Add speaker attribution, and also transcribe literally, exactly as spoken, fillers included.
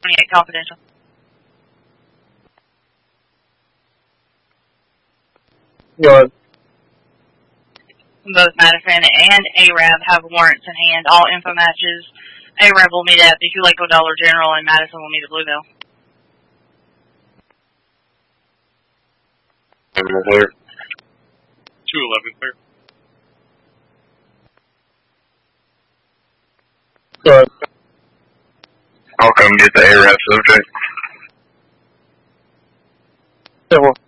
Speaker 1: twenty-eight confidential.
Speaker 2: What?
Speaker 1: Both Madison and Arab have warrants in hand. All info matches. Arab will meet at the Huleco Dollar General, and Madison will meet at Bluebell.
Speaker 3: Clear. two eleven clear.
Speaker 2: Good.
Speaker 3: I'll come get the Arab subject.
Speaker 2: Yeah, well.